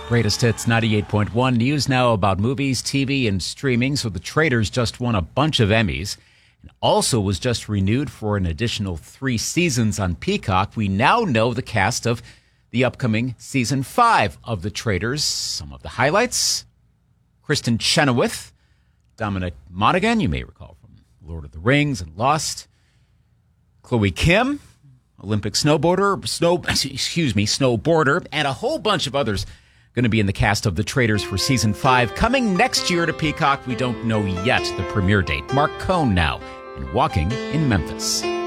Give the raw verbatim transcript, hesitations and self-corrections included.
Greatest Hits ninety-eight point one. News now about movies, T V, and streaming. So The Traitors just won a bunch of Emmys and also was just renewed for an additional three seasons on Peacock. We now know the cast of the upcoming season five of The Traitors. Some of the highlights: Kristen Chenoweth, Dominic Monaghan, you may recall from Lord of the Rings and Lost, Chloe Kim, Olympic snowboarder, snow, excuse me, snowboarder, and a whole bunch of others going to be in the cast of The Traitors for season five. Coming next year to Peacock, we don't know yet the premiere date. Mark Cohn now in Walking in Memphis.